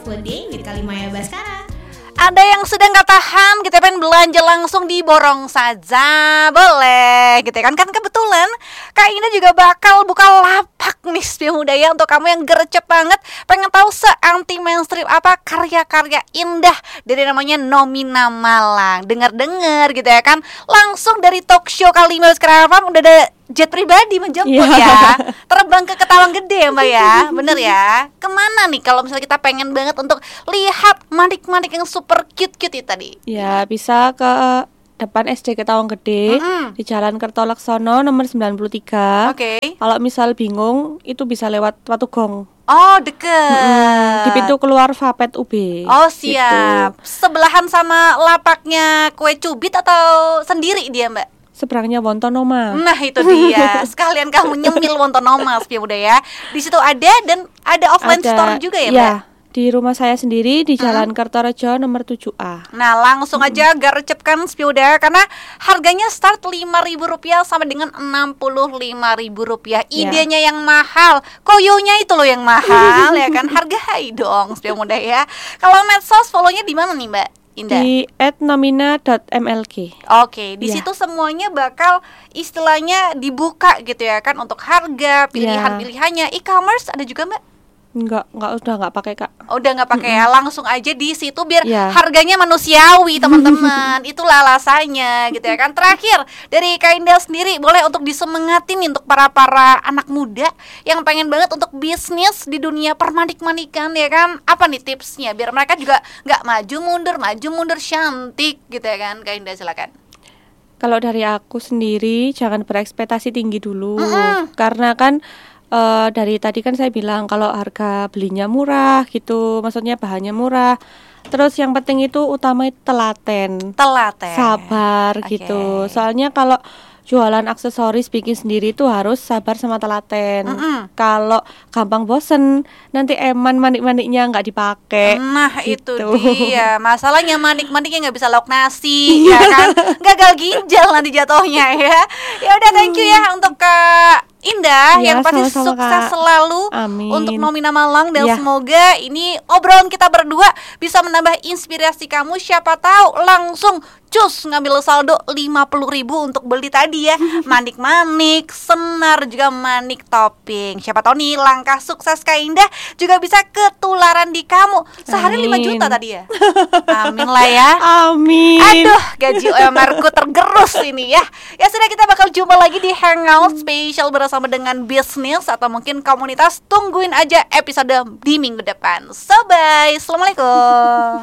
Food Day with Kalimaya Baskara. Ada yang sudah nggak tahan, kita pengen belanja langsung diborong saja, boleh gitu kan? Kan kebetulan Kak Indah juga bakal buka lapak nih Spill Muda ya, untuk kamu yang gercep banget pengen tahu se-anti mainstream apa karya-karya indah dari namanya Nomina Malang. Dengar-dengar gitu ya kan, langsung dari talk show Kalimaya Baskara udah ada jet pribadi menjemput ya, terbang ke Ketawang Gede ya Mbak ya, bener ya. Kemana nih kalau misalnya kita pengen banget untuk lihat manik-manik yang super cute-cute itu tadi? Ya bisa ke depan SD Ketawang Gede, di Jalan Kertolaksono nomor 93. Oke. Kalau misal bingung itu bisa lewat Watugong. Oh deket. Di pintu keluar Vapet UB. Oh siap gitu. Sebelahan sama lapaknya kue cubit atau sendiri dia Mbak? Seberangnya Wontonoma. Nah itu dia, sekalian kamu nyemil Wontonoma Spill Muda ya. Di situ ada dan ada offline store juga ya Mbak? Ya, di rumah saya sendiri di Jalan Kertorejo nomor 7A. Nah langsung aja gercepkan Spill Muda, karena harganya start Rp5.000 sampai dengan Rp65.000. Idenya yang mahal, koyonya itu loh yang mahal ya kan. Hargai dong Spill Muda ya. Kalau medsos follow-nya di mana nih Mbak Indah? Di @nomina.mlg. Oke, di situ semuanya bakal istilahnya dibuka gitu ya kan, untuk harga, pilihan-pilihannya. E-commerce ada juga Mbak? Enggak, udah enggak pakai Kak. Udah nggak pakai ya, langsung aja di situ biar harganya manusiawi teman-teman. Itulah alasannya gitu ya kan. Terakhir dari Kak Indah sendiri, boleh untuk disemangatin untuk para anak muda yang pengen banget untuk bisnis di dunia permanik-manikan ya kan. Apa nih tipsnya biar mereka juga nggak maju mundur cantik gitu ya kan. Kak Indah silakan. Kalau dari aku sendiri jangan berekspektasi tinggi dulu. Karena kan dari tadi kan saya bilang kalau harga belinya murah gitu, maksudnya bahannya murah. Terus yang penting itu utama telaten, sabar gitu. Soalnya kalau jualan aksesoris bikin sendiri itu harus sabar sama telaten. Kalau gampang bosen, nanti manik-maniknya nggak dipakai. Nah gitu. Itu dia masalahnya, manik-maniknya nggak bisa lauk nasi ya kan, gagal ginjal nanti jatuhnya ya. Ya udah, thank you ya untuk Kak Indah yang pasti sama-sama, sukses Kak. selalu. Amin. Untuk Nomina Malang, dan semoga ini obrolan kita berdua bisa menambah inspirasi kamu. Siapa tahu langsung cus ngambil saldo 50.000 untuk beli tadi ya, manik-manik, senar, juga manik topping. Siapa tahu nih langkah sukses Kak Indah juga bisa ketularan di kamu. Sehari 5 juta tadi ya. Amin lah ya. Amin. Aduh, gaji UMR-ku tergerus ini ya. Ya sudah, kita bakal jumpa lagi di Hangout spesial bersama dengan bisnis atau mungkin komunitas. Tungguin aja episode di minggu depan. So bye, assalamualaikum.